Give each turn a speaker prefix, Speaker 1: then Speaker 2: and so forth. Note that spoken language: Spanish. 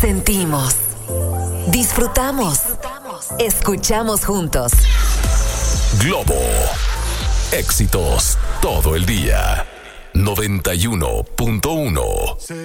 Speaker 1: Sentimos, disfrutamos, escuchamos juntos.
Speaker 2: Globo. Éxitos todo el día. 91.1.